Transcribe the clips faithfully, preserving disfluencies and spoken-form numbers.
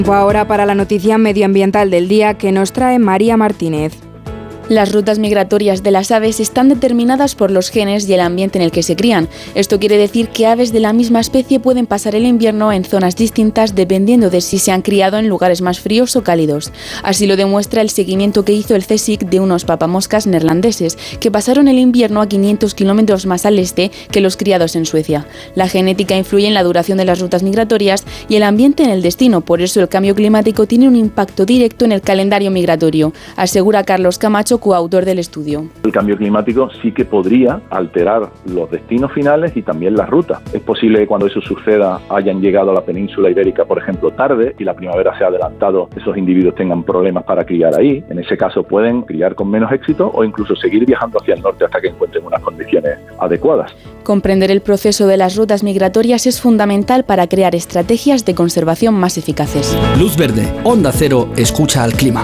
Ahora para la noticia medioambiental del día que nos trae María Martínez. Las rutas migratorias de las aves están determinadas por los genes y el ambiente en el que se crían. Esto quiere decir que aves de la misma especie pueden pasar el invierno en zonas distintas dependiendo de si se han criado en lugares más fríos o cálidos. Así lo demuestra el seguimiento que hizo el C S I C de unos papamoscas neerlandeses que pasaron el invierno a quinientos kilómetros más al este que los criados en Suecia. La genética influye en la duración de las rutas migratorias y el ambiente en el destino, por eso el cambio climático tiene un impacto directo en el calendario migratorio, asegura Carlos Camacho, coautor del estudio. El cambio climático sí que podría alterar los destinos finales y también las rutas. Es posible que cuando eso suceda hayan llegado a la península ibérica, por ejemplo, tarde y la primavera se ha adelantado, esos individuos tengan problemas para criar ahí. En ese caso pueden criar con menos éxito o incluso seguir viajando hacia el norte hasta que encuentren unas condiciones adecuadas. Comprender el proceso de las rutas migratorias es fundamental para crear estrategias de conservación más eficaces. Luz Verde, Onda Cero, escucha al clima.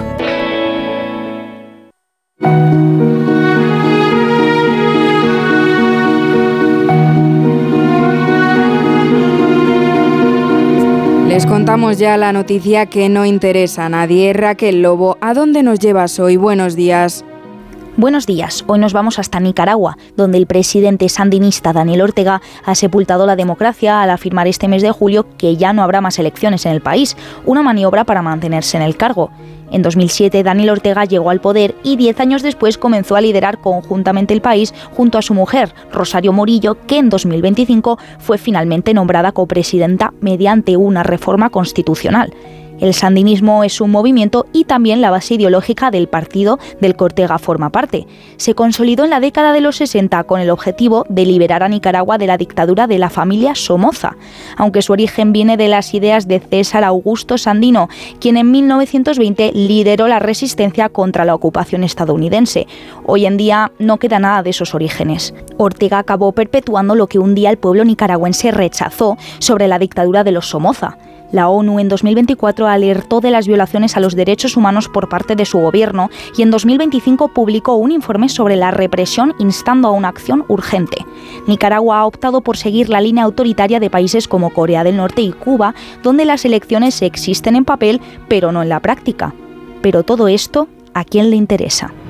Les contamos ya la noticia que no interesa a nadie. Raquel Lobo, ¿a dónde nos llevas hoy? Buenos días. Buenos días. Hoy nos vamos hasta Nicaragua, donde el presidente sandinista Daniel Ortega ha sepultado la democracia al afirmar este mes de julio que ya no habrá más elecciones en el país, una maniobra para mantenerse en el cargo. En dos mil siete, Daniel Ortega llegó al poder y diez años después comenzó a liderar conjuntamente el país junto a su mujer, Rosario Murillo, que en dos mil veinticinco fue finalmente nombrada copresidenta mediante una reforma constitucional. El sandinismo es un movimiento y también la base ideológica del partido del que Ortega forma parte. Se consolidó en la década de los sesenta con el objetivo de liberar a Nicaragua de la dictadura de la familia Somoza, aunque su origen viene de las ideas de César Augusto Sandino, quien en mil novecientos veinte lideró la resistencia contra la ocupación estadounidense. Hoy en día no queda nada de esos orígenes. Ortega acabó perpetuando lo que un día el pueblo nicaragüense rechazó sobre la dictadura de los Somoza. La ONU en dos mil veinticuatro alertó de las violaciones a los derechos humanos por parte de su gobierno y en dos mil veinticinco publicó un informe sobre la represión instando a una acción urgente. Nicaragua ha optado por seguir la línea autoritaria de países como Corea del Norte y Cuba, donde las elecciones existen en papel pero no en la práctica. Pero todo esto, ¿a quién le interesa?